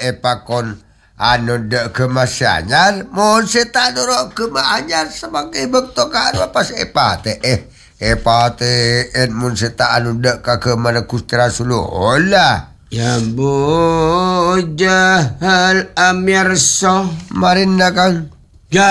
epakon anu dek kemas anyar mohon seta doro kema anyar sebagai bekto karo pas epate mun seta anu dek ka kemana kustra suluhola ya bojahal amirso marinda kang